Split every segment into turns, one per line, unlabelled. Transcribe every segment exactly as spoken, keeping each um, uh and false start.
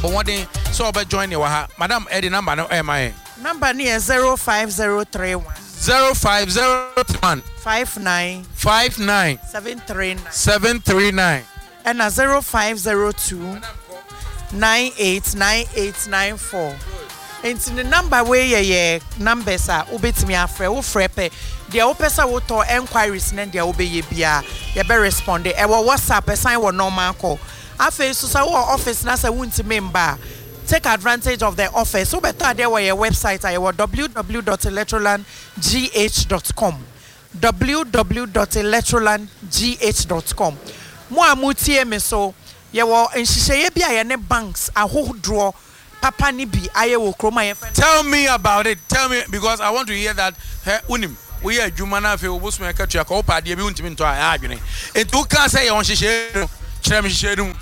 but one day so be join you ha. Madam Eddie number no am I?
Number near zero five zero three one
zero five zero one
five nine
five nine
seven three nine
seven three nine
and a zero five zero two nine eight nine eight nine four. Into the number where ye numbers are ubit me afre wo frepe the opesa wo to enquiries na dia obe ye bia ye be respond e wo WhatsApp e sign wo normal call afa so sa wo office na sa wunti member take advantage of the office so better there where your website are w w w dot electroland g h dot com w w w dot electroland g h dot com mo amutie me so ye wo nhihye bia ye ne banks ahohodro papa ni bi aye wo kroma ye.
Tell me about it. Tell me because I want to hear that hey, unim we are jumana fe obusuma ka tua ka opa de bi untimi nto a adwene entu ka say ye on hyehye kyerɛ me hyehye dum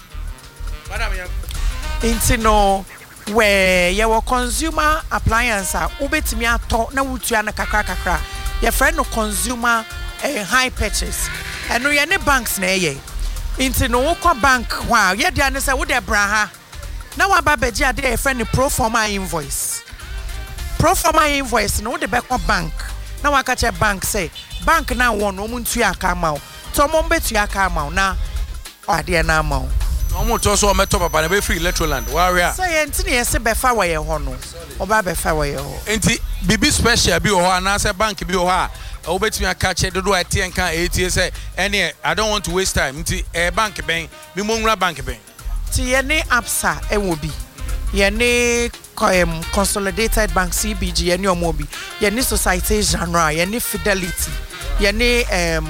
madam ya
inti no where ye wo consumer appliance a ubetimi ato na wutua na kakra kakra ye friend no consumer eh, high purchase eno ye ne banks na ye inti no wo kwa bank wa ye dia ne say wo de bra ha na wa ba beji ade e friend pro forma invoice pro forma invoice no de be kwa bank na wa ka che bank say bank na won no muntu aka ma o to mo betu aka ma o na ade na ma o
no mo to so o meto papa na be free electroland wa ria
say enti ne yese be fa wa ye ho no o ba be fa wa ye ho
enti bibi special bi o ho na say bank bi o ho a o betumi aka che dodo a tie nkan eighty say ene I don't want to waste time enti e bank ben bi mo nwura bank ben
ti ye ne absa e wo bi ye ne um, consolidated bank C B G ye ne omo bi ye ne society genre ye ne fidelity ye ne um,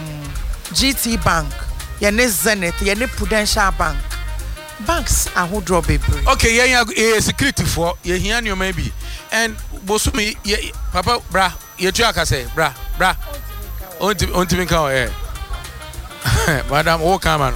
G T bank ye ne zenith ye ne prudential bank banks ahodro bebre
okay ye ye security for ye hia ne omo bi and bosumi ye papa bra ye tu aka say bra bra onti onti min ka o eh madam o kama no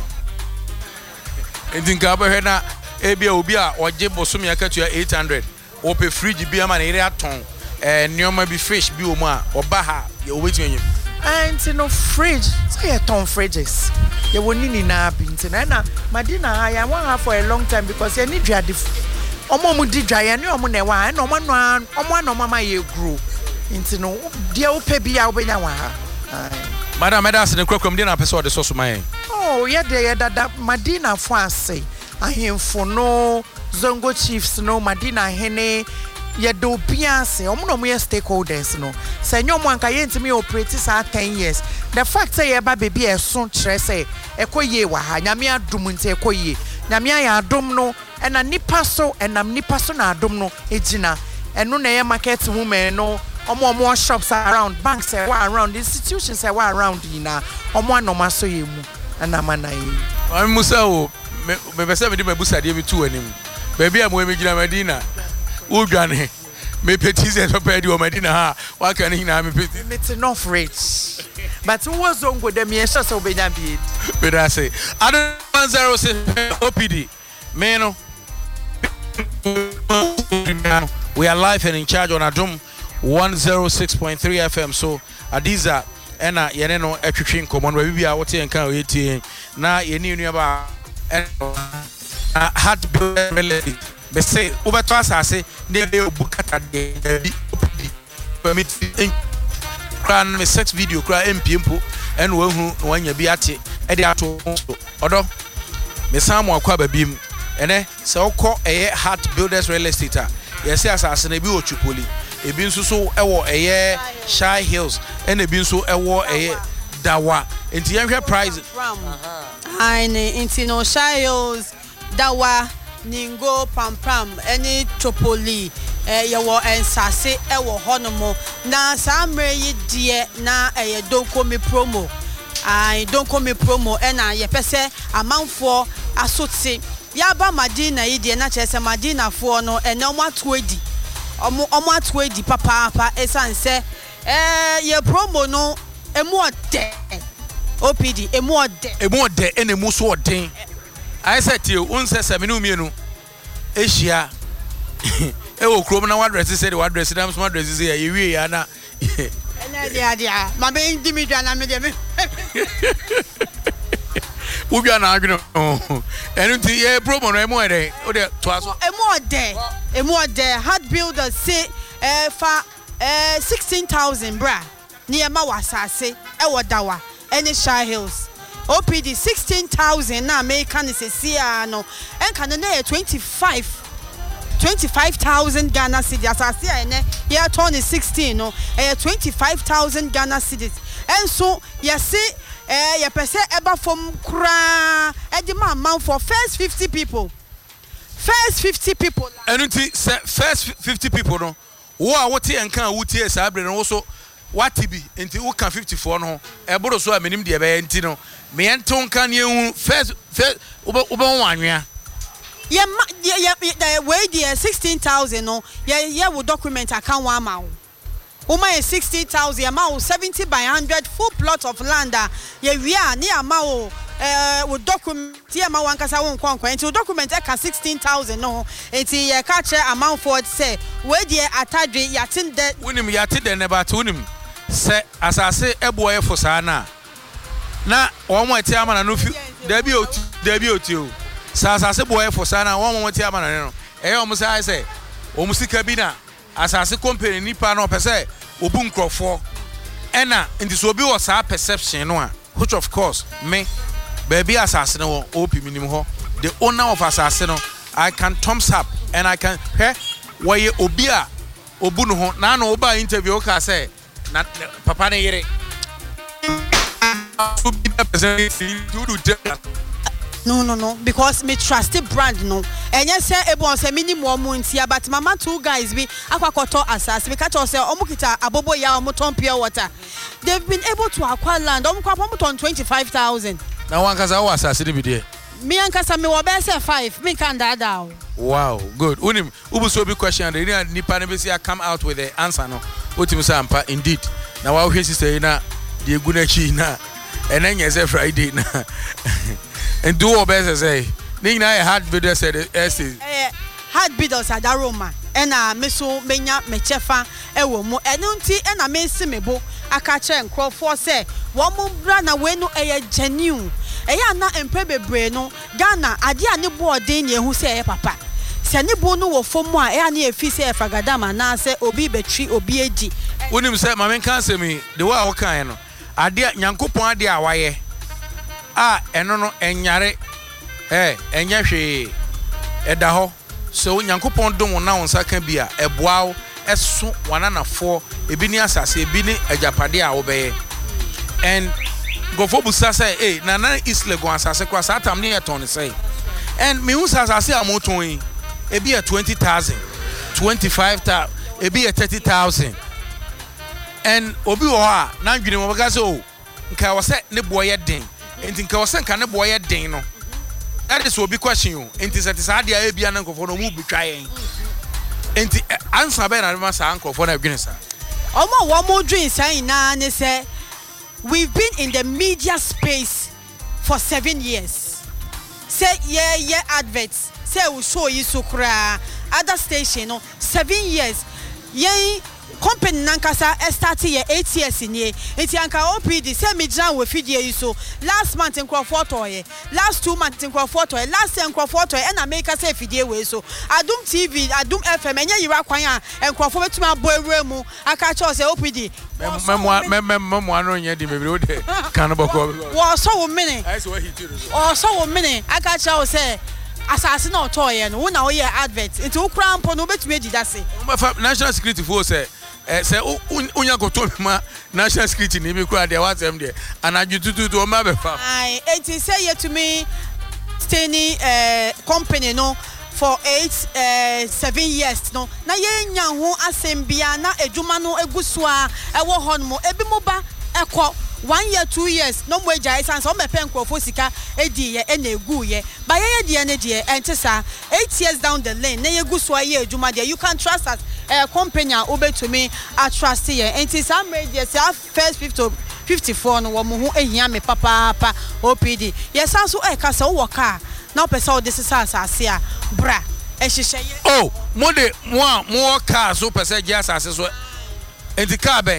endinka ba hwe na ebia obi a oje bosumi akatua eight hundred o pe fridge bi ama na ire aton eh nioma bi fish bi o mu a oba ha ye obetumi anyim
and no fridge say a ton fridges ye woni ni na bi ntina na madina ha ya wan ha for a long time because ye need dwade omo mu di dwaye ne omo na wa na omo no omo na omo ma ye grow ntino dia o pe bia obenya wa ha
madam medas ne krokom dia na pese o de so so man
oh ye de ye dada madina fo ase ahemfo no zongo chiefs no madina hene ye do biase omo no mo ye stakeholders no se nyomo anka ye ntimi operate sa ten years the fact say ye ba baby e so kire say ekoye wa ha nyame adum nti ekoye nyame ya adum no ena nipa so enam nipa so na adum no ejina eno na ye market women no omo omo shops around banks are around institutions are around ina omo anoma so ye mu ana mana yi
am musa o me be se me di mabusa de bi tu anim baby am we me gina Medina wo dwane me petize so pedi o Medina ha wa kan hina me peti
it's enough rich but who was on go dem yes so be nya bi
be da say one zero six O P D me no we are live and in charge on Adum one oh six point three F M so Adiza ena yene no etwetwe nkomo no bibia wote enka oyetie na yeni nua ba hard belly be say ubeto asase na be obukata de bi permit kran me sex video kra mpiempo en wo hu wanya bi ate e de ato odo me samu akwa babim ene se okọ eye Heart Builders Real Estate a yesi asase na bi ochupoli ebi nso so ewo eye Shy Hills and ebi nso ewo eye Dawa enti yenhwe price
ai ne enti no Shy Hills Dawa Ningo Pam Pam any Chopoli eh yewo ensase ewo honomo na samre yi die na eye don't call me promo ai don't call me promo ena ye pese amanfo asoti yaba Madina yi die na chese Madina fo no ena mo atoedi omo omo atoedi papa papa esanse eh ye promo no emu ode O P D emu ode
emu ode ena emu so oden I said to you unse seminu mienu ehia e wo krom na wadress say the wadress dem so wadress say ye wie ya na
ena dia dia ma be ndi mi dwa na me de me
Ubia na agno. And ye promo no emo ede. O de to aso.
Emo de. Emo de hard builders say eh fa eh sixteen thousand bra. Near ma wasase e wodawa any Shy Hills. O P D sixteen thousand na American is a no. And can na twenty-five twenty-five thousand Ghana cedis asase ene here turn is sixteen no. Eh twenty-five thousand Ghana cedis. And so you see eh you pese eba from kra e di ma man for first fifty people. First fifty people.
And first fifty people no. Wo a wote enka wote sabre no so wati bi enti wo kan fifty-four no e bodo so amanim de be enti no me enton kan ye first first wo wo wanwea
ye ye ye we the sixteen thousand no ye ye wo document account one amount Uma is sixty thousand, amount seventy by one hundred full plot of land. Ye we are near amount uh with document here ma wan kasa won kwankwan until document e ka sixteen thousand no enti ye ka che amount for say we dey atadwe yatin de
wonim yate de ne ba to wonim se asase eboye fo saa na na won mo ti amana no fi da bi oti da bi oti o sa asase boye fo saa na won mo ti amana ne no e yo mo sai say o musika bi na asase company nipa no pese obu nkrofo ena enti so obi wo saa perception no a which of course me baby asase no opi minim ho the owner of asase no I can thumbs up and I can he why obi a obu no ho na na oba interview ka say na papa ne yere
no no no because me trusted brand no enye say ebon say minimum mo ntia but mama two guys be akwakoto asase be catch us say omo kita abobo ya omo ton pure water they've been able to acquire land omo kwa omo ton twenty-five thousand
na wan kasa wo asase ni bi de
me ankasa me wo be say five me kan da da
wow good unim ubu so be question the nipa ne be say come out with the answer no otimi say ampa indeed na wa hwe sister na de egu na chi na enenye say Friday na and do what best say ning na hard video said essay
eh hard videos ada Roma e na me so menya me chefa e wo mu enu nti e na me si mebo aka che nkrofo say wo mu bra na we no e genuine e ya na empe bebre no Ghana ade ane boarding ye hu say e papa se ne bo no wo fomu a e ane e fi say fagadama na say obi betwi obi edi
wonim say ma men kan say me the way I kan no ade nyankopon ade a waye ah eno no enyare eh enya hwe eda ho so nyankopon dom na won saka bia eboawo eso wananafo ebi ni asase ebi ni ajapade a wo beye and go for busa say eh na na isle go asase kwa satam ni eton say and me hu asase amoton yi ebi e twenty thousand twenty-five thousand ebi e thirty thousand and obi wo ha na ndwene mo bega say o nka wo say ne boye den enti nka wo say nka ne boye den no that is obi question you enti say say ade a bia na nkofo no mu bitwa yen enti answer be na ma sa nkofo na dwene sa
omo wo mo dwen say na ne say we've been in the media space for seven years say yeah yeah adverts say we show you so kra other station no seven years yeah company nankasa start here eight years in here enti anka O P D say me jan we fidie you so last month in Crawford here last two months in Crawford here last year in Crawford here na make say fidie we so Adum T V Adum F M enye yira kwan a en Crawford betuma boewura mu aka cha say O P D
memo memo memo anu nya di bebre o de kan boko
wo so wo mene
I say what he do
o so wo mene aka cha say asase na otoye no na wo ye advert enti wo kra mpo no betumi edi dase
national security force say eh say unya go to ma national security ni be kura de what am there anaju tutu to ma be fa
ai enti say ye to me stay eh company no for eight uh seven years no na ye nya ho asembia na edwuma no eguso a ewo ho no ebi mo ba ekọ one year two years no mo ejai san so me pen krofo sika edi ye e na egu ye ba ye ye de na de entesa eight years down the lane na ye guso ye edwuma de you can trust us a company obetumi a trust ye entesa media say first fifty-four no wo mo ho ehia me papa papa O P D ye san so e ka se wo ka na pesa o this asase a bra e hihye ye
oh mo de mo mo ka so pesa gi asase so enti ka ben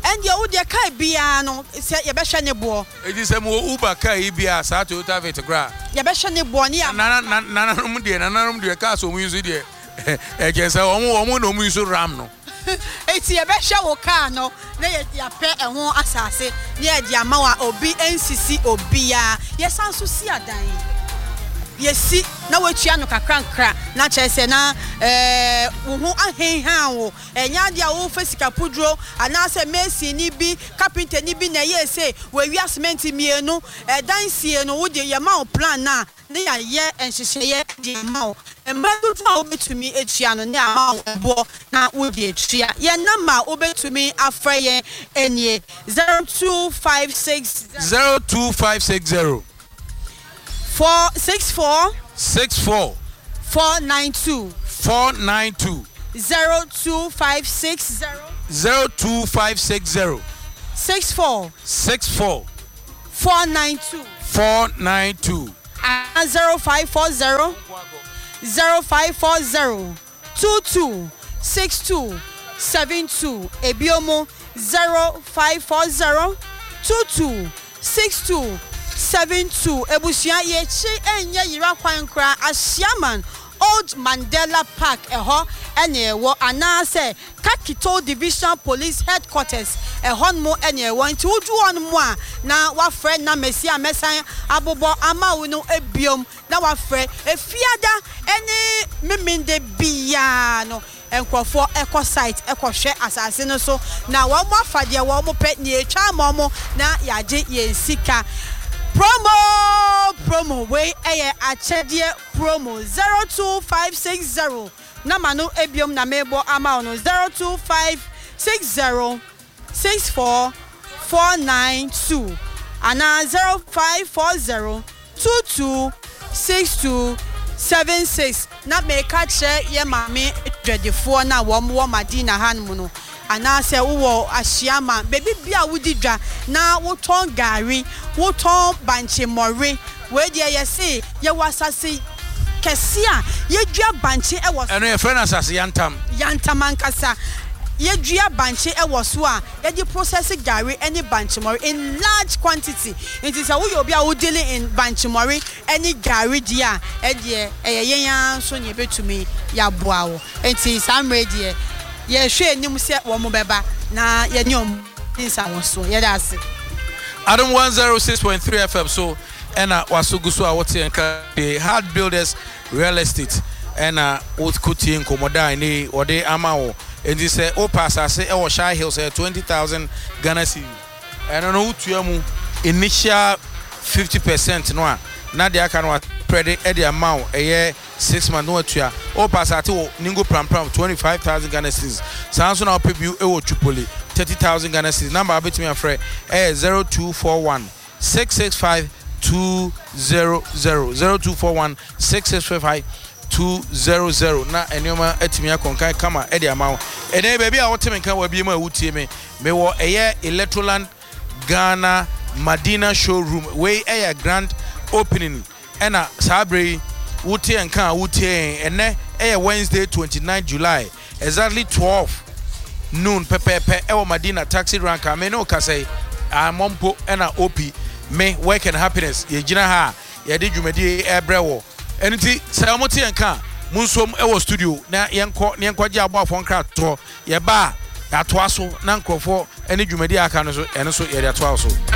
and your Udia Kai Biano, Yabashani Bo.
It is a more Uber Kai Bia, Sato Tavetra.
Yabashani Bonia,
Nana Nana Mudia, Nana Mudia Castle music. I guess I won't know Musu Ramno.
It's a besha wokano, they ya pet and one assassin, near Yamawa or B N C C or Bia. Yes, I'm so see a dying. Yes, see, now what Chiano crank crack, not I say na eh, who I hang how, and Yadia old Fessica Pudro, and I say Messi, Nibi, Captain Nibi, na yes, say, where we are cementing me, no, a dance no would your mouth plan now, they are ye and she say, yeah, the mouth, and Madu told me to me, a Chiano now, bo, now would be a chia, yeah, number, obey to me, a fray, and ye, zero two five six
zero two five six zero.
Four six four
six four
four nine two
four nine two
zero two five six zero
zero two five six zero
six four
six four
four nine two
four nine two
and zero five four zero zero five four zero two two six two seven two ebiomo zero five four zero two two six two seven two ebusia yechi enye yira kwan kra asiaman Old Mandela Park eho ene ewo anase Kakito Division Police Headquarters ehon mo ene ewo nti uju on mo a na wa friend na mesia mesan abobo ama wo no ebiom na wa friend efiada ene memende bia no enkrofo eco site eco hwe asase no so na wo mo afade wo mo pe ni etwa mo mo na yaje yensika promo promo way eye achedie promo zero two five six zero na manu ebiom na mebo ama ono zero two five six zero six four four nine two ana zero five four zero two two six two seven six na me ka che ye mame dwedefo na wo mo madina hanmu no ana se wo ahyiama baby bia wudi dwa na wo ton gari wo ton banche more we dia ye se ye wasase kese a ye dua banche e wo
eno ye friend asase yantam
yantam ankasa ye dua banche e wo so a ye di process gari any banche more in large quantity it is a wo obi a wo dealing in banche more any gari dia e die e ye yan so nye betumi ya boa wo enti sam radio ye hwe nim se wo mo beba na ye nyom insa wo so ye da ase
Adam one oh six point three F M so ena wasugusu a wote enka the hard builders real estate ena what kuti nkomoda ni ode ama wo enti se o pass ase e wo Shy Hills twenty thousand Ghana cedi ena no utua mu initial fifty percent no a na de aka no credit e the amount eye six months no atua o pass ate wo ningo pram pram twenty-five thousand Ghana cedis sanso na opebu e wo Tripoli thirty thousand Ghana cedis number abetimi afre eh zero two four one six six five two zero zero zero two four one six six five two zero zero na enioma etimi akonkan kama e de amount ene baby a wotemi kan wa bi ma wutie me me wo eye Electroland Ghana Madina showroom we eye grand opening ena sabre wutie nkan wutie ene eye Wednesday twenty-ninth July exactly twelve noon pepepe ewo Madina taxi rank me no kasai amompo ena opi me work and happiness ye gina ha ye de dwumadi ebrewo eniti say omote nkan munsom ewo studio na yenko ne yenko gye aboafo nkra to ye ba ya to aso na nkrofo ene dwumadi aka no so ene so ye de to aso